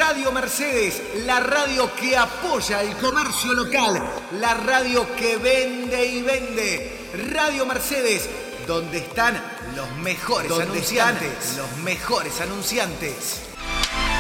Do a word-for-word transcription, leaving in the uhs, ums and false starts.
Radio Mercedes, la radio que apoya el comercio local, la radio que vende y vende. Radio Mercedes, donde están los mejores Donde anunciantes, están los mejores anunciantes.